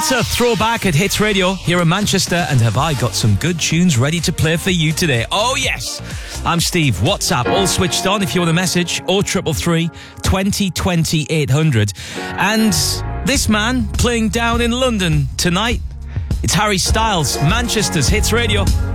It's a throwback at Hits Radio here in Manchester, and have I got some good tunes ready to play for you today? Oh yes! I'm Steve. WhatsApp all switched on if you want a message. 0333 20 20 800. And this man playing down in London tonight, it's Harry Styles, Manchester's Hits Radio.